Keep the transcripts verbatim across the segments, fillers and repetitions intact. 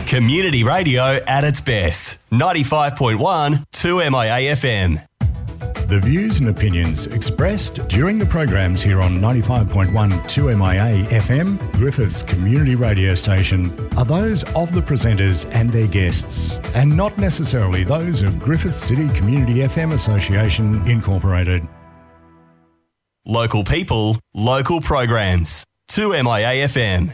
Community radio at its best. ninety-five point one, two M I A F M. The views and opinions expressed during the programs here on ninety-five point one, two M I A F M, Griffith's community radio station, are those of the presenters and their guests, and not necessarily those of Griffith City Community F M Association Incorporated. Local people, local programs. two M I A F M.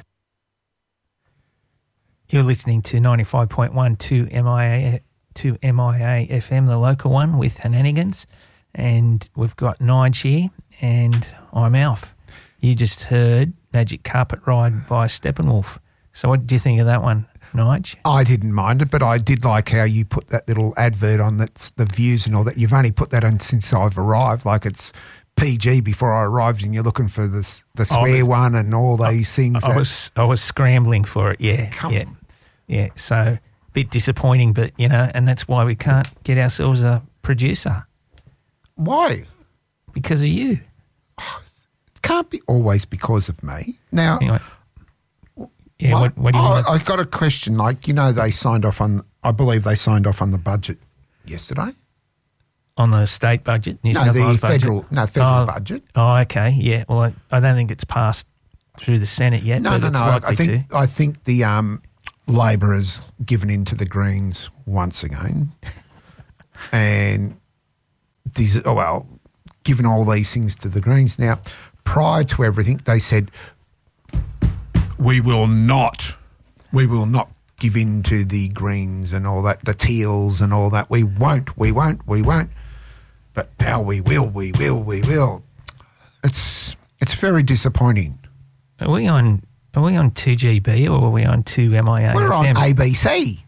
You're listening to ninety-five point one, two M I A, two M I A F M, the local one with Henanigans. And we've got Nige here, and I'm Alf. You just heard Magic Carpet Ride by Steppenwolf. So what did you think of that one, Nige? I didn't mind it, but I did like how you put that little advert on, that's the views and all that. You've only put that on since I've arrived, like it's P G before I arrived, and you're looking for this, the swear was, one and all these things. I, I was I was scrambling for it, yeah. Come yeah. on. Yeah, so a bit disappointing, but, you know, and that's why we can't get ourselves a producer. Why? Because of you. Oh, it can't be always because of me. Now, anyway, yeah, what, what, what do you oh, want? I've got a question. Like, you know, they signed off on, I believe they signed off on the budget yesterday. On the state budget? New no, South the Wales federal, budget? no, federal oh, budget. Oh, okay, yeah. Well, I, I don't think it's passed through the Senate yet, No, but no, it's no. likely I think, to. I think the um, Labor has given in to the Greens once again. And these, oh, well, given all these things to the Greens. Now, prior to everything, they said, we will not, we will not give in to the Greens and all that, the Teals and all that. We won't, we won't, we won't. But now we will, we will, we will. It's it's very disappointing. Are we on Are we on two G B or are we on two M I A F M? We're on A B C.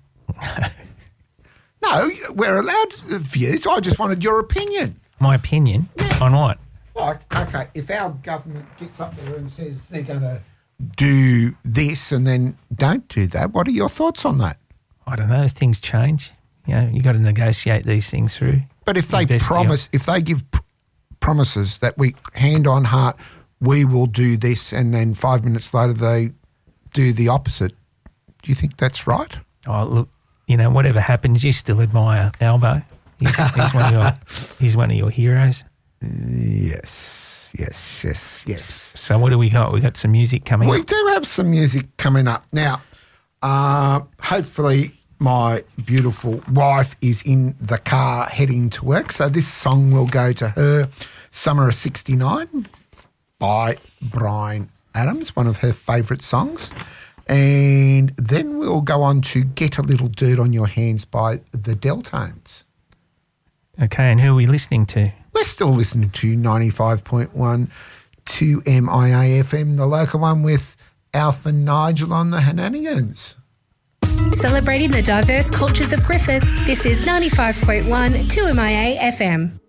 No, we're allowed views. I just wanted your opinion. My opinion? Yeah. On what? Like, okay, if our government gets up there and says they're going to do this and then don't do that, what are your thoughts on that? I don't know. Things change. You know, you got to negotiate these things through. But if they promise, deal. if they give pr- promises that we, hand on heart, we will do this, and then five minutes later they do the opposite, do you think that's right? Oh, look, you know, whatever happens, you still admire Albo. He's, he's, one, of your, he's one of your heroes. Uh, yes, yes, yes, yes. So what do we got? We got some music coming we up. We do have some music coming up. Now, uh, hopefully my beautiful wife is in the car heading to work, so this song will go to her, Summer of sixty-nine by Bryan Adams, one of her favourite songs. And then we'll go on to Get a Little Dirt on Your Hands by the Deltones. Okay, and who are we listening to? We're still listening to ninety-five point one, two M I A F M, the local one with Alf and Nigel on the Henanigans. Celebrating the diverse cultures of Griffith, this is ninety-five point one, two M I A F M.